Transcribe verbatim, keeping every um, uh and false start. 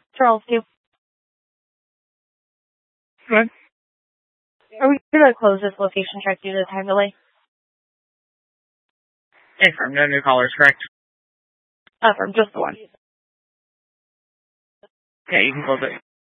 Charles, do Good. are we going to close this location check due to the time delay? Affirm, no new callers, correct? Uh, from just the one. Okay, you can close it.